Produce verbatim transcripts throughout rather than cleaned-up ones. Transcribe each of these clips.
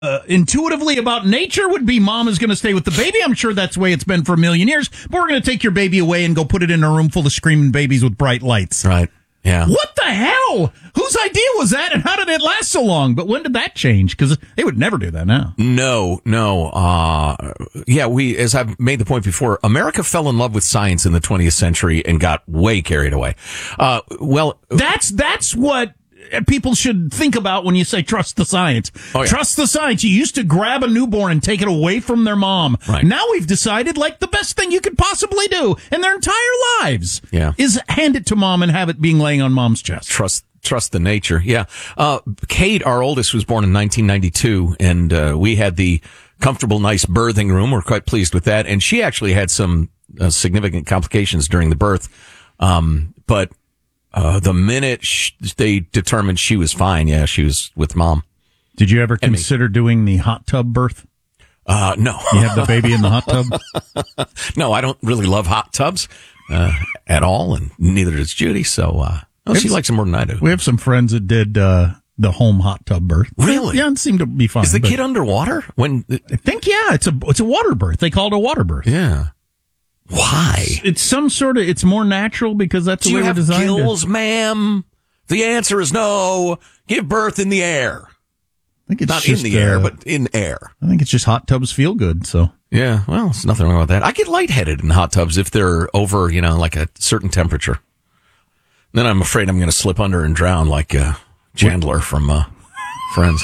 uh, intuitively about nature would be mom is going to stay with the baby. I'm sure that's the way it's been for a million years. But we're going to take your baby away and go put it in a room full of screaming babies with bright lights. Right. Yeah. What the hell? Whose idea was that, and how did it last so long? But when did that change? Because they would never do that now. No, no. Uh, yeah, we, as I've made the point before, America fell in love with science in the twentieth century and got way carried away. Uh, well, that's that's what people should think about when you say trust the science. Oh, yeah. Trust the science. You used to grab a newborn and take it away from their mom. Right. Now we've decided, like, the best thing you could possibly do in their entire lives yeah. is hand it to mom and have it being laying on mom's chest. Trust trust the nature. Yeah. Uh, Kate, our oldest, was born in nineteen ninety-two, and uh, we had the comfortable, nice birthing room. We're quite pleased with that. And she actually had some uh, significant complications during the birth. Um, but Uh, the minute sh- they determined she was fine, yeah, she was with mom. Did you ever consider doing the hot tub birth? Uh, no. You have the baby in the hot tub? No, I don't really love hot tubs, uh, at all, and neither does Judy, so, uh, oh, she likes them more than I do. We have some friends that did, uh, the home hot tub birth. Really? Yeah, it seemed to be fine. Is the kid underwater? When I think, yeah, it's a, it's a water birth. They call it a water birth. Yeah. Why? It's some sort of, it's more natural because that's the way we're designed. Do you have gills, ma'am? The answer is no. Give birth in the air. I think it's Not just, in the air, uh, but in air. I think it's just hot tubs feel good, so. Yeah, well, there's nothing wrong with that. I get lightheaded in hot tubs if they're over, you know, like a certain temperature. Then I'm afraid I'm going to slip under and drown like uh, Chandler from uh, Friends.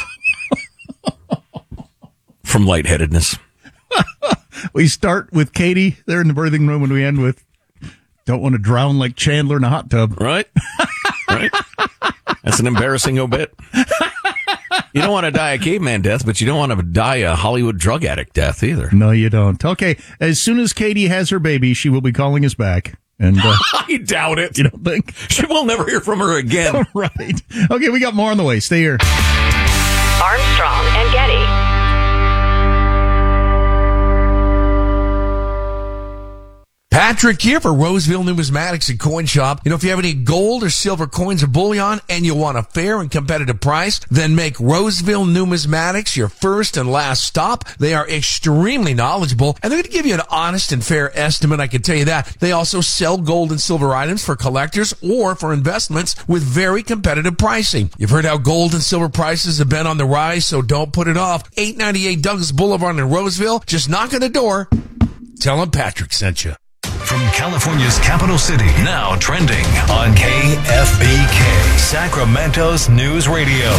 From lightheadedness. We start with Katie there in the birthing room and we end with don't want to drown like Chandler in a hot tub. Right? Right? That's an embarrassing obit. You don't want to die a caveman death, but you don't want to die a Hollywood drug addict death either. No, you don't. Okay, as soon as Katie has her baby, she will be calling us back. And uh, I doubt it. You don't think? We'll never hear from her again. Right. Okay, we got more on the way. Stay here. Armstrong and Getty. Patrick here for Roseville Numismatics and Coin Shop. You know, if you have any gold or silver coins or bullion and you want a fair and competitive price, then make Roseville Numismatics your first and last stop. They are extremely knowledgeable and they're going to give you an honest and fair estimate, I can tell you that. They also sell gold and silver items for collectors or for investments with very competitive pricing. You've heard how gold and silver prices have been on the rise, so don't put it off. eight ninety-eight Douglas Boulevard in Roseville. Just knock on the door. Tell them Patrick sent you. From California's capital city, now trending on K F B K, Sacramento's news radio.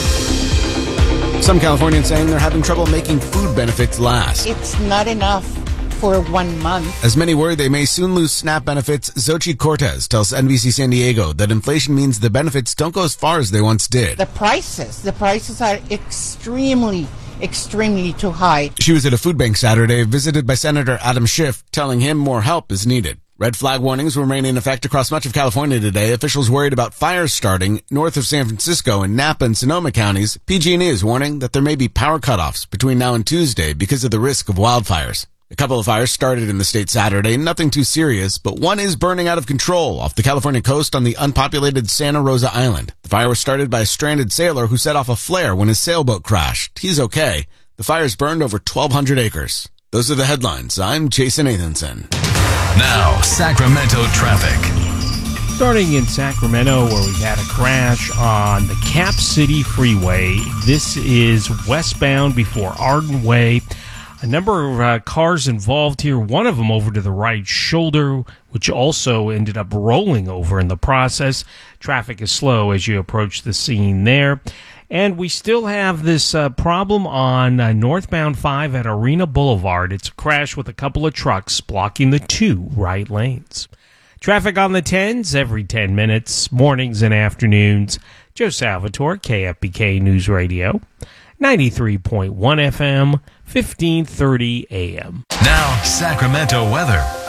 Some Californians saying they're having trouble making food benefits last. It's not enough for one month. As many worry they may soon lose SNAP benefits, Xochitl Cortez tells N B C San Diego that inflation means the benefits don't go as far as they once did. The prices, the prices are extremely extremely too high. She was at a food bank Saturday, visited by Senator Adam Schiff, telling him more help is needed. Red flag warnings remain in effect across much of California today. Officials worried about fires starting north of San Francisco in Napa and Sonoma counties. P G and E is warning that there may be power cutoffs between now and Tuesday because of the risk of wildfires. A couple of fires started in the state Saturday, nothing too serious, but one is burning out of control off the California coast on the unpopulated Santa Rosa Island. The fire was started by a stranded sailor who set off a flare when his sailboat crashed. He's okay. The fire's burned over twelve hundred acres. Those are the headlines. I'm Jason Nathanson. Now, Sacramento traffic. Starting in Sacramento, where we've had a crash on the Cap City Freeway. This is westbound before Arden Way. A number of uh, cars involved here, one of them over to the right shoulder, which also ended up rolling over in the process. Traffic is slow as you approach the scene there. And we still have this uh, problem on uh, northbound five at Arena Boulevard. It's a crash with a couple of trucks blocking the two right lanes. Traffic on the tens every ten minutes, mornings and afternoons. Joe Salvatore, K F B K News Radio, ninety-three point one F M, fifteen thirty A M. Now, Sacramento weather.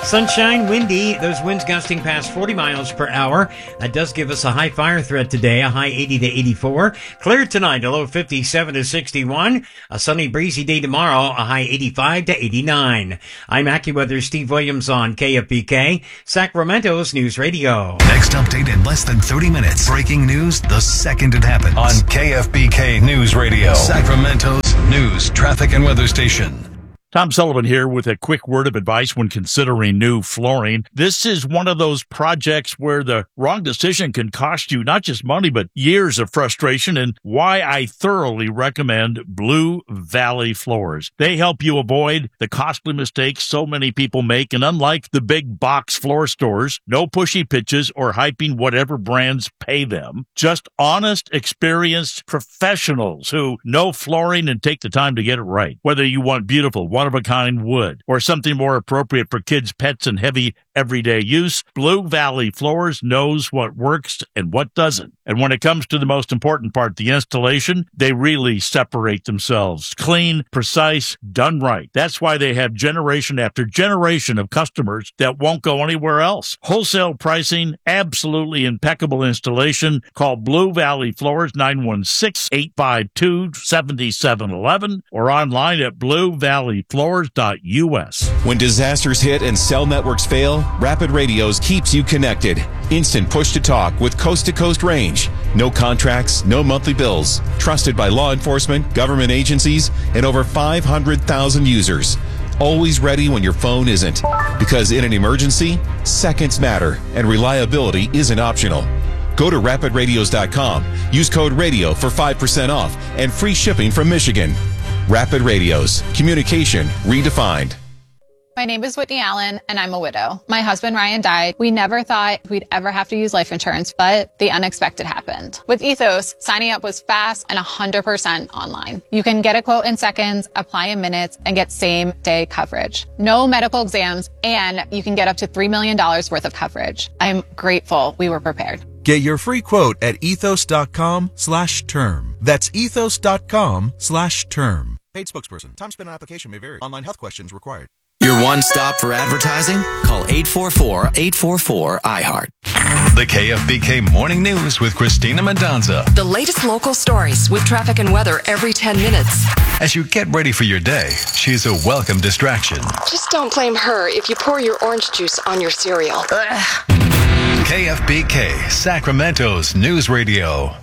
Sunshine, windy, those winds gusting past forty miles per hour. That does give us a high fire threat today, a high eighty to eighty-four. Clear tonight, a low fifty-seven to sixty-one. A sunny, breezy day tomorrow, a high eighty-five to eighty-nine. I'm AccuWeather Steve Williams on K F B K, Sacramento's News Radio. Next update in less than thirty minutes. Breaking news the second it happens on K F B K News Radio, Sacramento's news, traffic, and weather station. Tom Sullivan here with a quick word of advice when considering new flooring. This is one of those projects where the wrong decision can cost you not just money, but years of frustration, and why I thoroughly recommend Blue Valley Floors. They help you avoid the costly mistakes so many people make, and unlike the big box floor stores, no pushy pitches or hyping whatever brands pay them. Just honest, experienced professionals who know flooring and take the time to get it right. Whether you want beautiful, one-of-a-kind wood, or something more appropriate for kids, pets, and heavy everyday use, Blue Valley Floors knows what works and what doesn't. And when it comes to the most important part, the installation, they really separate themselves. Clean, precise, done right. That's why they have generation after generation of customers that won't go anywhere else. Wholesale pricing, absolutely impeccable installation. Call Blue Valley Floors, nine one six, eight five two, seven seven one one, or online at blue valley floors dot U S. When disasters hit and cell networks fail, Rapid Radios keeps you connected. Instant push-to-talk with coast-to-coast range. No contracts, no monthly bills. Trusted by law enforcement, government agencies, and over five hundred thousand users. Always ready when your phone isn't. Because in an emergency, seconds matter, and reliability isn't optional. Go to rapid radios dot com. Use code RADIO for five percent off and free shipping from Michigan. Rapid Radios. Communication redefined. My name is Whitney Allen, and I'm a widow. My husband, Ryan, died. We never thought we'd ever have to use life insurance, but the unexpected happened. With Ethos, signing up was fast and one hundred percent online. You can get a quote in seconds, apply in minutes, and get same-day coverage. No medical exams, and you can get up to three million dollars worth of coverage. I'm grateful we were prepared. Get your free quote at ethos.com slash term. That's ethos.com slash term. Paid spokesperson. Time spent on application may vary. Online health questions required. Your one stop for advertising? Call eight four four, eight four four, I heart. The K F B K Morning News with Christina Mendonza. The latest local stories with traffic and weather every ten minutes. As you get ready for your day, she's a welcome distraction. Just don't blame her if you pour your orange juice on your cereal. Ugh. K F B K, Sacramento's News Radio.